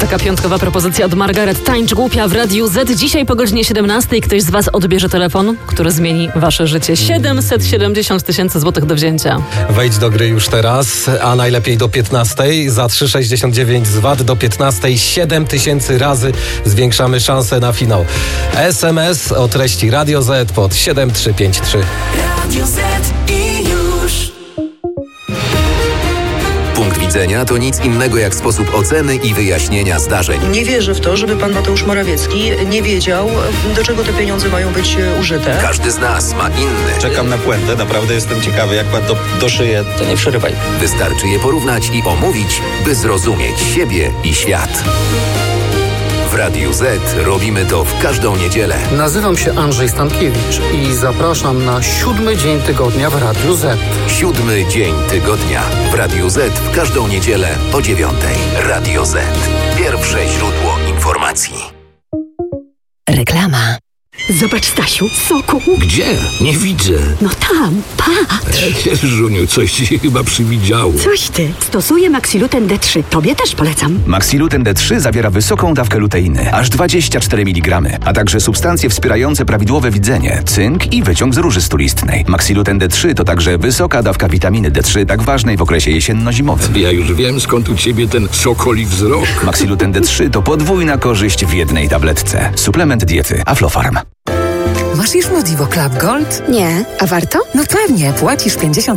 Taka piątkowa propozycja od Margaret. Tańcz głupia w Radiu Z. Dzisiaj po godzinie 17 ktoś z was odbierze telefon, który zmieni wasze życie. 770 000 złotych do wzięcia. Wejdź do gry już teraz, a najlepiej do 15. Za 3,69 z VAT do 15 7000 razy zwiększamy szanse na finał. SMS o treści Radio Z pod 7353. Radio Z i już. Punkt widzenia to nic innego jak sposób oceny i wyjaśnienia zdarzeń. Nie wierzę w to, żeby pan Mateusz Morawiecki nie wiedział, do czego te pieniądze mają być użyte. Każdy z nas ma inny. Czekam na puentę, naprawdę jestem ciekawy, jak pan to doszyje. To nie przerywaj. Wystarczy je porównać i omówić, by zrozumieć siebie i świat. W Radiu Z robimy to w każdą niedzielę. Nazywam się Andrzej Stankiewicz i zapraszam na 7 dzień tygodnia w Radiu Z. 7 dzień tygodnia w Radiu Z w każdą niedzielę o 9. Radio Z. Pierwsze źródło informacji. Reklama. Zobacz, Stasiu, soku. Gdzie? Nie widzę. No tam, patrz. Żuniu, coś ci się chyba przywidziało. Coś ty. Stosuję Maxiluten D3. Tobie też polecam. Maxiluten D3 zawiera wysoką dawkę luteiny, aż 24 mg, a także substancje wspierające prawidłowe widzenie, cynk i wyciąg z róży stulistnej. Maxiluten D3 to także wysoka dawka witaminy D3, tak ważnej w okresie jesienno-zimowym. Ja już wiem, skąd u ciebie ten sokoli wzrok. Maxiluten D3 to podwójna korzyść w jednej tabletce. Suplement diety Aflofarm. Masz już Modivo Club Gold? Nie. A warto? No pewnie. Płacisz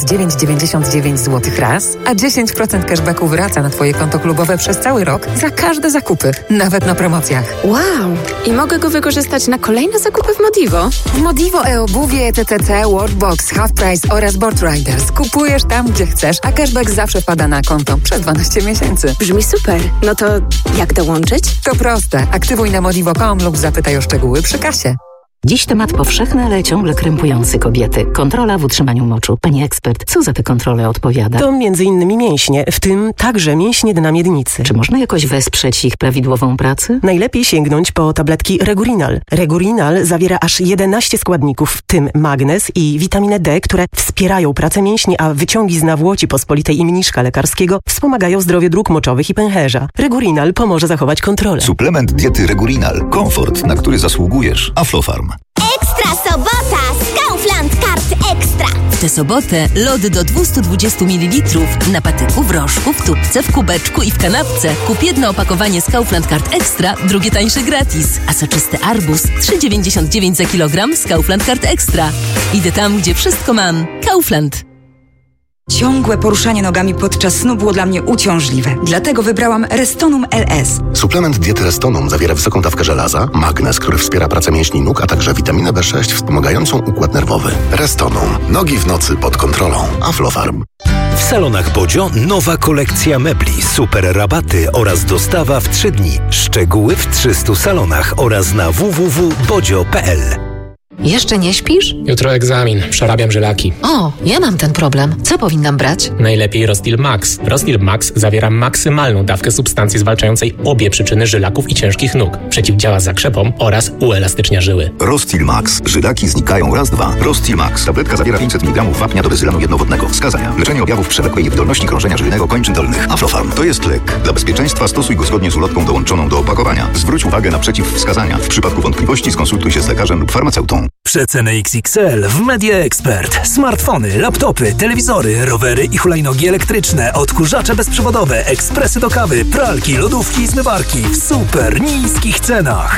59,99 zł raz, a 10% cashbacku wraca na twoje konto klubowe przez cały rok za każde zakupy, nawet na promocjach. Wow. I mogę go wykorzystać na kolejne zakupy w Modivo? W Modivo e-obuwie, TTC, Worldbox, Half Price oraz Board Riders. Kupujesz tam, gdzie chcesz, a cashback zawsze wpada na konto przez 12 miesięcy. Brzmi super. No to jak dołączyć? To proste. Aktywuj na modivo.com lub zapytaj o szczegóły przy kasie. Dziś temat powszechny, ale ciągle krępujący kobiety. Kontrola w utrzymaniu moczu. Pani ekspert, co za tę kontrolę odpowiada? To m.in. mięśnie, w tym także mięśnie dna miednicy. Czy można jakoś wesprzeć ich prawidłową pracę? Najlepiej sięgnąć po tabletki Regurinal. Regurinal zawiera aż 11 składników, w tym magnez i witaminę D, które wspierają pracę mięśni, a wyciągi z nawłoci pospolitej i mniszka lekarskiego wspomagają zdrowie dróg moczowych i pęcherza. Regurinal pomoże zachować kontrolę. Suplement diety Regurinal. Komfort, na który zasługujesz. Aflofarm. Ekstra sobota z Kaufland Kart Ekstra. W tę sobotę lody do 220 ml na patyku, w rożku, w tubce, w kubeczku i w kanapce. Kup jedno opakowanie z Kaufland Kart Ekstra, drugie tańsze gratis. A soczysty arbuz 3,99 za kilogram z Kaufland Kart Ekstra. Idę tam, gdzie wszystko mam. Kaufland. Ciągłe poruszanie nogami podczas snu było dla mnie uciążliwe. Dlatego wybrałam Restonum LS. Suplement diety Restonum zawiera wysoką dawkę żelaza, magnez, który wspiera pracę mięśni nóg, a także witaminę B6 wspomagającą układ nerwowy. Restonum. Nogi w nocy pod kontrolą. Aflofarm. W salonach Bodzio nowa kolekcja mebli, super rabaty oraz dostawa w 3 dni. Szczegóły w 300 salonach oraz na www.bodzio.pl. Jeszcze nie śpisz? Jutro egzamin. Przerabiam żylaki. O, ja mam ten problem. Co powinnam brać? Najlepiej Rostil Max. Rostil Max zawiera maksymalną dawkę substancji zwalczającej obie przyczyny żylaków i ciężkich nóg. Przeciwdziała zakrzepom oraz uelastycznia żyły. Rostil Max. Żylaki znikają raz, dwa. Rostil Max. Tabletka zawiera 500 mg wapnia do bezylanu jednowodnego. Wskazania: leczenie objawów przewlekłej niewydolności krążenia żylnego kończyn dolnych. Aflofarm. To jest lek. Dla bezpieczeństwa stosuj go zgodnie z ulotką dołączoną do opakowania. Zwróć uwagę na przeciwwskazania. W przypadku wątpliwości skonsultuj się z lekarzem lub farmaceutą. Przeceny XXL w Media Expert. Smartfony, laptopy, telewizory, rowery i hulajnogi elektryczne, odkurzacze bezprzewodowe, ekspresy do kawy, pralki, lodówki i zmywarki w super niskich cenach.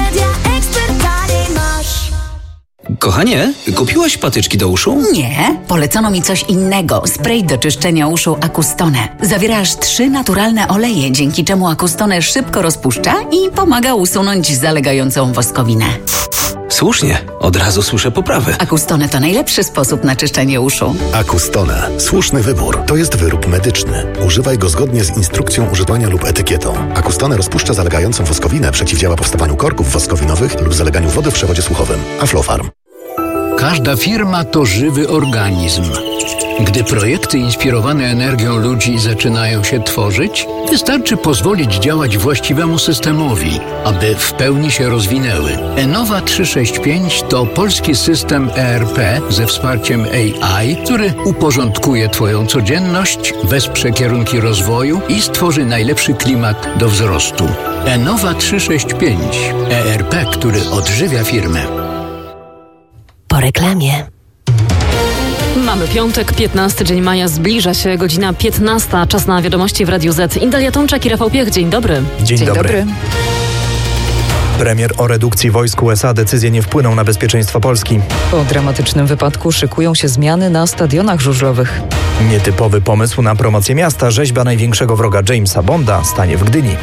Kochanie, kupiłaś patyczki do uszu? Nie, polecono mi coś innego. Spray do czyszczenia uszu Acustone. Zawiera aż 3 naturalne oleje, dzięki czemu Acustone szybko rozpuszcza i pomaga usunąć zalegającą woskowinę. Słusznie, od razu słyszę poprawę. Acustone to najlepszy sposób na czyszczenie uszu. Acustone. Słuszny wybór. To jest wyrób medyczny. Używaj go zgodnie z instrukcją używania lub etykietą. Acustone rozpuszcza zalegającą woskowinę, przeciwdziała powstawaniu korków woskowinowych lub zaleganiu wody w przewodzie słuchowym. Aflofarm. Każda firma to żywy organizm. Gdy projekty inspirowane energią ludzi zaczynają się tworzyć, wystarczy pozwolić działać właściwemu systemowi, aby w pełni się rozwinęły. Enova 365 to polski system ERP ze wsparciem AI, który uporządkuje Twoją codzienność, wesprze kierunki rozwoju i stworzy najlepszy klimat do wzrostu. Enova 365. ERP, który odżywia firmę. Po reklamie. Mamy piątek, 15 dzień maja, zbliża się godzina 15. Czas na wiadomości w Radiu Z. Indalia Tomczak i Rafał Piech, dzień dobry. Dzień dobry. Premier o redukcji wojsk USA. Decyzje nie wpłyną na bezpieczeństwo Polski. Po dramatycznym wypadku szykują się zmiany na stadionach żużlowych. Nietypowy pomysł na promocję miasta. Rzeźba największego wroga Jamesa Bonda stanie w Gdyni.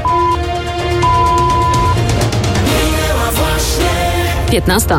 15.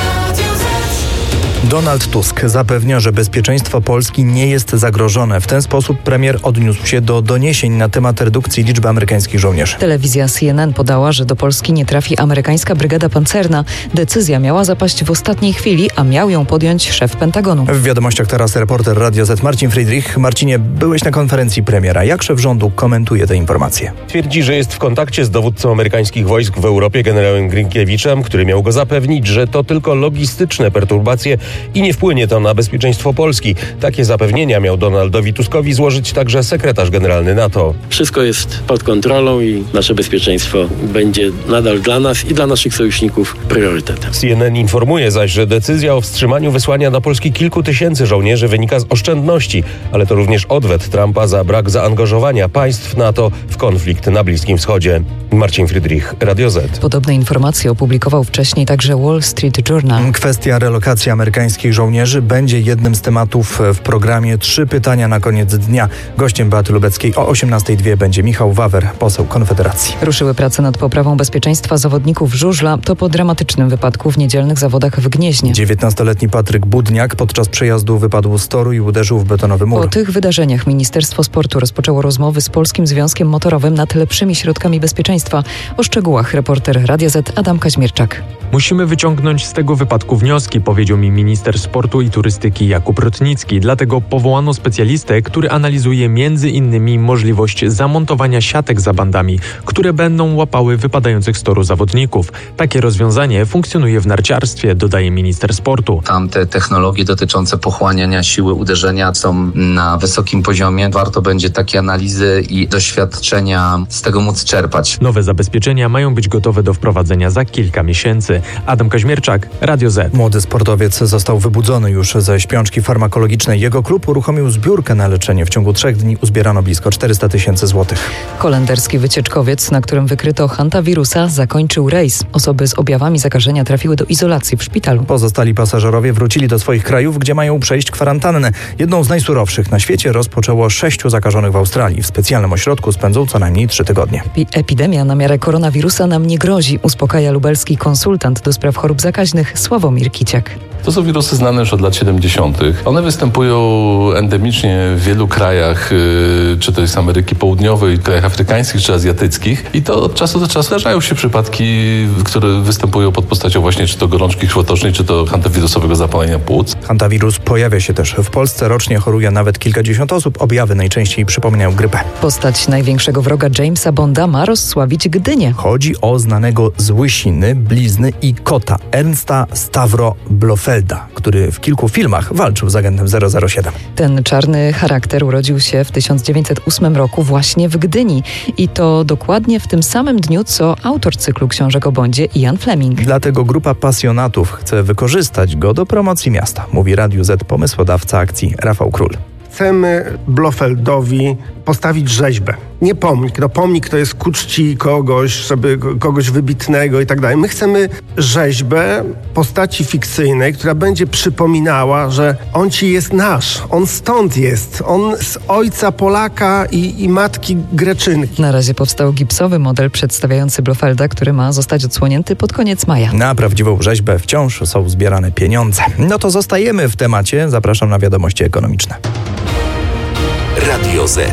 Donald Tusk zapewnia, że bezpieczeństwo Polski nie jest zagrożone. W ten sposób premier odniósł się do doniesień na temat redukcji liczby amerykańskich żołnierzy. Telewizja CNN podała, że do Polski nie trafi amerykańska brygada pancerna. Decyzja miała zapaść w ostatniej chwili, a miał ją podjąć szef Pentagonu. W wiadomościach teraz reporter Radio Z Marcin Friedrich. Marcinie, byłeś na konferencji premiera. Jak szef rządu komentuje te informacje? Twierdzi, że jest w kontakcie z dowódcą amerykańskich wojsk w Europie, generałem Grinkiewiczem, który miał go zapewnić, że to tylko logistyczne perturbacje i nie wpłynie to na bezpieczeństwo Polski. Takie zapewnienia miał Donaldowi Tuskowi złożyć także sekretarz generalny NATO. Wszystko jest pod kontrolą i nasze bezpieczeństwo będzie nadal dla nas i dla naszych sojuszników priorytetem. CNN informuje zaś, że decyzja o wstrzymaniu wysłania na Polski kilku tysięcy żołnierzy wynika z oszczędności, ale to również odwet Trumpa za brak zaangażowania państw NATO w konflikt na Bliskim Wschodzie. Marcin Friedrich, Radio Z. Podobne informacje opublikował wcześniej także Wall Street Journal. Kwestia relokacji amerykańskich żołnierzy będzie jednym z tematów w programie 3 pytania na koniec dnia. Gościem Beaty Lubeckiej o 18:02 będzie Michał Wawer, poseł Konfederacji. Ruszyły prace nad poprawą bezpieczeństwa zawodników żużla. To po dramatycznym wypadku w niedzielnych zawodach w Gnieźnie. 19-letni Patryk Budniak podczas przejazdu wypadł z toru i uderzył w betonowy mur. Po tych wydarzeniach Ministerstwo Sportu rozpoczęło rozmowy z Polskim Związkiem Motorowym nad lepszymi środkami bezpieczeństwa. O szczegółach reporter Radia Z Adam Kaźmierczak. Musimy wyciągnąć z tego wypadku wnioski, powiedział mi minister sportu i turystyki Jakub Rotnicki. Dlatego powołano specjalistę, który analizuje m.in. możliwość zamontowania siatek za bandami, które będą łapały wypadających z toru zawodników. Takie rozwiązanie funkcjonuje w narciarstwie, dodaje minister sportu. Tam te technologie dotyczące pochłaniania siły uderzenia są na wysokim poziomie. Warto będzie takie analizy i doświadczenia z tego móc czerpać. Nowe zabezpieczenia mają być gotowe do wprowadzenia za kilka miesięcy. Adam Kaźmierczak, Radio Z. Młody sportowiec został wybudzony już ze śpiączki farmakologicznej. Jego klub uruchomił zbiórkę na leczenie. W ciągu 3 dni uzbierano blisko 400 000 złotych. Holenderski wycieczkowiec, na którym wykryto hantawirusa, zakończył rejs. Osoby z objawami zakażenia trafiły do izolacji w szpitalu. Pozostali pasażerowie wrócili do swoich krajów, gdzie mają przejść kwarantannę. Jedną z najsurowszych na świecie rozpoczęło 6 zakażonych w Australii. W specjalnym ośrodku spędzą co najmniej 3 tygodnie. Epidemia na miarę koronawirusa nam nie grozi, uspokaja lubelski konsultant do spraw chorób zakaźnych Sławomir Kiciak. To są wirusy znane już od lat 70. One występują endemicznie w wielu krajach, czy to jest Ameryki Południowej, krajach afrykańskich czy azjatyckich. I to od czasu do czasu zdarzają się przypadki, które występują pod postacią właśnie czy to gorączki krwotocznej, czy to hantawirusowego zapalenia płuc. Hantawirus pojawia się też w Polsce. Rocznie choruje nawet kilkadziesiąt osób. Objawy najczęściej przypominają grypę. Postać największego wroga Jamesa Bonda ma rozsławić Gdynię. Chodzi o znanego z łysiny, blizny i kota Ernsta Stavro Blofelda, który w kilku filmach walczył z agentem 007. Ten czarny charakter urodził się w 1908 roku właśnie w Gdyni i to dokładnie w tym samym dniu, co autor cyklu książek o Bondzie Ian Fleming. Dlatego grupa pasjonatów chce wykorzystać go do promocji miasta, mówi Radiu Z pomysłodawca akcji Rafał Król. Chcemy Blofeldowi postawić rzeźbę. Nie pomnik. No pomnik to jest ku czci kogoś, żeby kogoś wybitnego i tak dalej. My chcemy rzeźbę postaci fikcyjnej, która będzie przypominała, że on ci jest nasz. On stąd jest. On z ojca Polaka i matki Greczynki. Na razie powstał gipsowy model przedstawiający Blofelda, który ma zostać odsłonięty pod koniec maja. Na prawdziwą rzeźbę wciąż są zbierane pieniądze. No to zostajemy w temacie. Zapraszam na wiadomości ekonomiczne. Radio Z.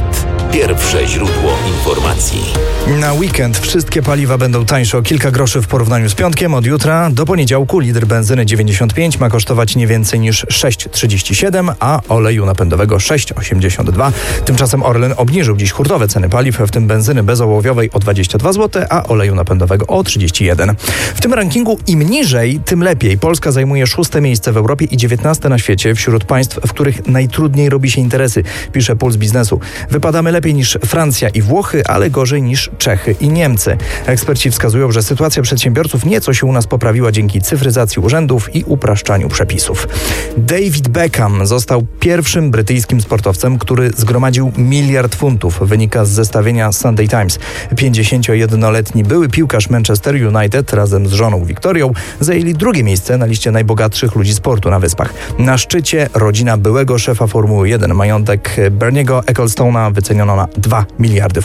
Pierwsze źródło informacji. Na weekend wszystkie paliwa będą tańsze o kilka groszy w porównaniu z piątkiem. Od jutra do poniedziałku litr benzyny 95 ma kosztować nie więcej niż 6,37, a oleju napędowego 6,82. Tymczasem Orlen obniżył dziś hurtowe ceny paliw, w tym benzyny bezołowiowej o 22 zł, a oleju napędowego o 31. W tym rankingu im niżej, tym lepiej. Polska zajmuje 6. miejsce w Europie i 19 na świecie wśród państw, w których najtrudniej robi się interesy, pisze Puls Biznesu. Wypadamy lepiej niż Francja i Włochy, ale gorzej niż Czechy i Niemcy. Eksperci wskazują, że sytuacja przedsiębiorców nieco się u nas poprawiła dzięki cyfryzacji urzędów i upraszczaniu przepisów. David Beckham został pierwszym brytyjskim sportowcem, który zgromadził $1 miliard, wynika z zestawienia Sunday Times. 51-letni były piłkarz Manchester United razem z żoną Wiktorią zajęli drugie miejsce na liście najbogatszych ludzi sportu na Wyspach. Na szczycie rodzina byłego szefa Formuły 1. Majątek Berniego Ecclestone'a wyceniono na $2 miliardy.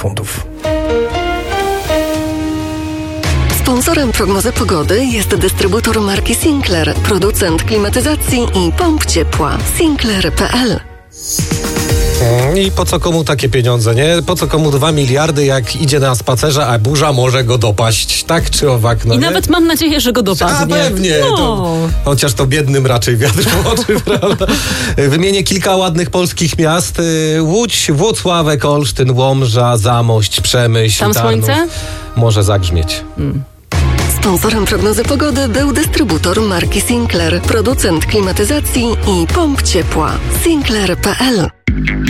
Sponsorem prognozy pogody jest dystrybutor marki Sinclair, producent klimatyzacji i pomp ciepła. Sinclair.pl. I po co komu takie pieniądze, nie? Po co komu 2 miliardy, jak idzie na spacerze, a burza może go dopaść, tak czy owak? No I nie? nawet mam nadzieję, że go dopadnie. A pewnie, chociaż to biednym raczej wiatr w oczy, prawda? Wymienię kilka ładnych polskich miast. Łódź, Włocławek, Olsztyn, Łomża, Zamość, Przemyśl, Tam Tarnów. słońce? Może zagrzmieć. Sponsorem prognozy pogody był dystrybutor marki Sinclair, producent klimatyzacji i pomp ciepła. Sinclair.pl.